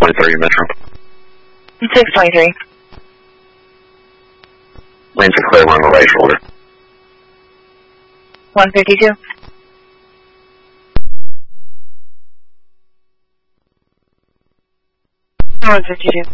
623 Metro. 623. Lanes are clear, we're on the right shoulder. 152. 152.